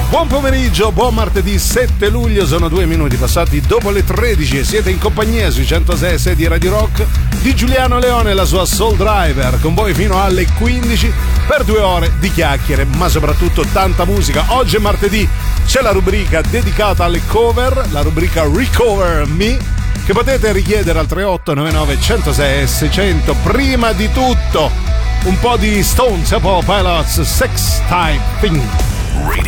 Buon pomeriggio, buon martedì 7 luglio, sono 2 minuti passati dopo le 13 e siete in compagnia sui 106 di Radio Rock di Giuliano Leone e la sua Soul Driver, con voi fino alle 15 per 2 ore di chiacchiere, ma soprattutto tanta musica. Oggi è martedì, c'è la rubrica dedicata alle cover, la rubrica Recover Me, che potete richiedere al 3899 106 600. Prima di tutto un po' di Stone Temple Pilots, Sex Type Thing.